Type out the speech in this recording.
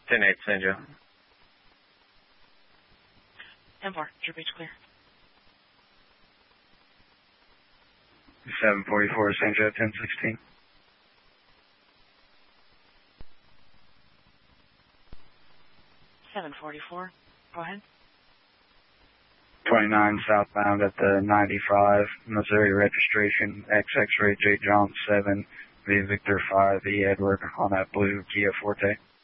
10-8, St. Joe. 10-4, True Beach clear. 744, St. Joe, 1016. 744, go ahead. 29 southbound at the 95, Missouri registration, XX Ray J. John 7, V Victor 5, E Edward on that blue Kia Forte.